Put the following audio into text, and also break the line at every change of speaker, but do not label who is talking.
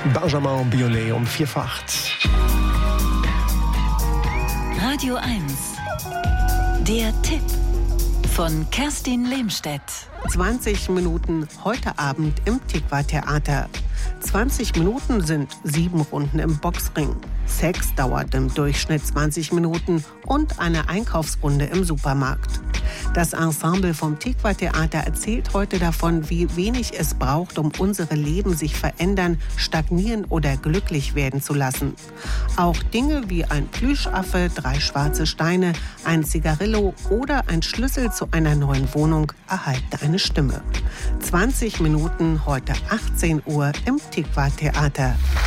Benjamin Biolay um 4:08.
Radio 1. Der Tipp von Kerstin Lehmstedt.
20 Minuten heute Abend im Tikva-Theater. 20 Minuten sind 7 Runden im Boxring. Sex dauert im Durchschnitt 20 Minuten und eine Einkaufsrunde im Supermarkt. Das Ensemble vom Tikva-Theater erzählt heute davon, wie wenig es braucht, um unsere Leben sich verändern, stagnieren oder glücklich werden zu lassen. Auch Dinge wie ein Plüschaffe, 3 schwarze Steine, ein Zigarillo oder ein Schlüssel zu einer neuen Wohnung erhalten eine Stimme. 20 Minuten heute 18 Uhr im Tikva-Theater.